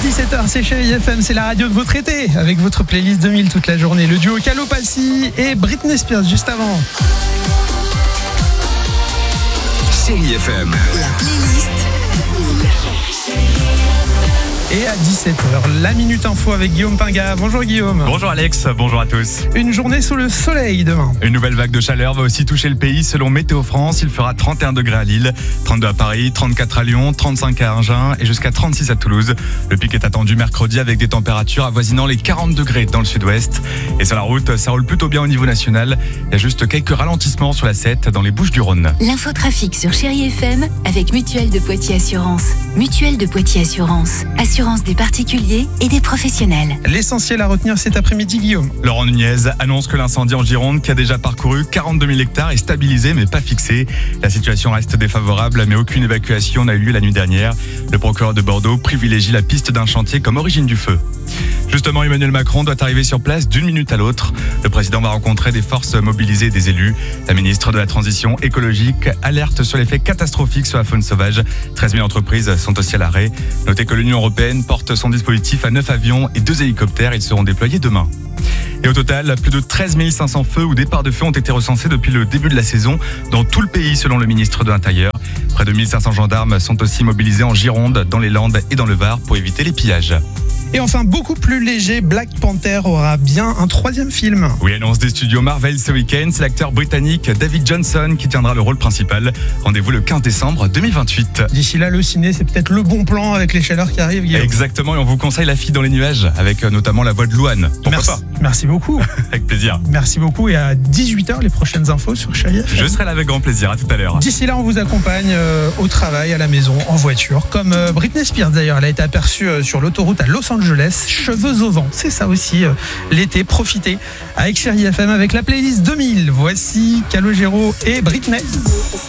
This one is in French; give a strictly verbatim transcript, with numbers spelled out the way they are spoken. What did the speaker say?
dix-sept heures, c'est Chérie F M, c'est la radio de votre été, avec votre playlist deux mille toute la journée. Le duo Calopassi et Britney Spears juste avant. Chérie F M. La playlist. Et à dix-sept heures, la Minute Info avec Guillaume Pinga. Bonjour Guillaume. Bonjour Alex, bonjour à tous. Une journée sous le soleil demain. Une nouvelle vague de chaleur va aussi toucher le pays. Selon Météo France, il fera trente et un degrés à Lille, trente-deux à Paris, trente-quatre à Lyon, trente-cinq à Agen et jusqu'à trente-six à Toulouse. Le pic est attendu mercredi avec des températures avoisinant les quarante degrés dans le sud-ouest. Et sur la route, ça roule plutôt bien au niveau national. Il y a juste quelques ralentissements sur la sept dans les Bouches-du-Rhône. L'infotrafic sur Chérie F M avec Mutuelle de Poitiers Assurance. Mutuelle de Poitiers Assurance. Assurance des particuliers et des professionnels. L'essentiel à retenir cet après-midi, Guillaume. Laurent Nunez annonce que l'incendie en Gironde, qui a déjà parcouru quarante-deux mille hectares, est stabilisé mais pas fixé. La situation reste défavorable, mais aucune évacuation n'a eu lieu la nuit dernière. Le procureur de Bordeaux privilégie la piste d'un chantier comme origine du feu. Justement, Emmanuel Macron doit arriver sur place d'une minute à l'autre. Le président va rencontrer des forces mobilisées et des élus. La ministre de la Transition écologique alerte sur l'effet catastrophique sur la faune sauvage. treize mille entreprises sont aussi à l'arrêt. Notez que l'Union européenne porte son dispositif à neuf avions et deux hélicoptères. Ils seront déployés demain. Et au total, plus de treize mille cinq cents feux ou départs de feu ont été recensés depuis le début de la saison dans tout le pays, selon le ministre de l'Intérieur. Près de mille cinq cents gendarmes sont aussi mobilisés en Gironde, dans les Landes et dans le Var pour éviter les pillages. Et enfin, beaucoup plus léger, Black Panther aura bien un troisième film. Oui, annonce des studios Marvel ce week-end. C'est l'acteur britannique David Johnson qui tiendra le rôle principal. Rendez-vous le quinze décembre deux mille vingt-huit. D'ici là, le ciné, c'est peut-être le bon plan avec les chaleurs qui arrivent, Guillaume. Exactement, et on vous conseille La fille dans les nuages, avec notamment la voix de Louane. Pourquoi Merci, pas merci beaucoup. Avec plaisir. Merci beaucoup. Et à dix-huit heures, les prochaines infos sur Chérie F M. Je serai là avec grand plaisir. À tout à l'heure. D'ici là, on vous accompagne euh, au travail, à la maison, en voiture. Comme euh, Britney Spears d'ailleurs, elle a été aperçue euh, sur l'autoroute à Los Angeles, cheveux au vent. C'est ça aussi, euh, l'été, profitez avec Chérie F M avec la playlist deux mille. Voici Calogero et Britney.